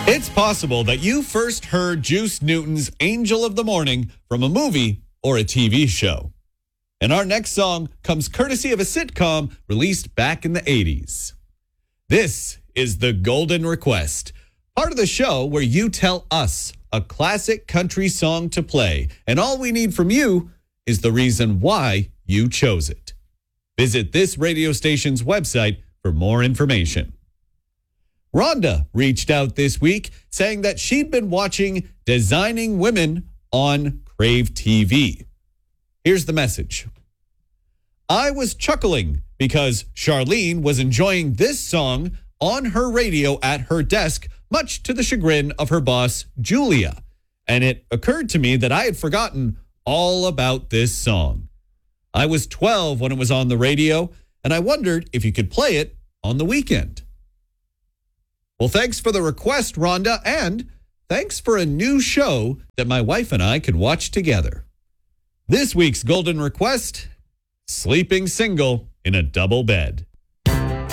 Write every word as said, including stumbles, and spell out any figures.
It's possible that you first heard Juice Newton's Angel of the Morning from a movie or a T V show. And our next song comes courtesy of a sitcom released back in the eighties. This is The Golden Request, part of the show where you tell us a classic country song to play, and all we need from you is the reason why you chose it. Visit this radio station's website for more information. Rhonda reached out this week saying that she'd been watching Designing Women on Crave T V. Here's the message. I was chuckling because Charlene was enjoying this song on her radio at her desk, much to the chagrin of her boss, Julia. And it occurred to me that I had forgotten all about this song. I was twelve when it was on the radio, and I wondered if you could play it on the weekend. Well, thanks for the request, Rhonda, and thanks for a new show that my wife and I could watch together. This week's Golden Request, Sleeping Single in a Double Bed.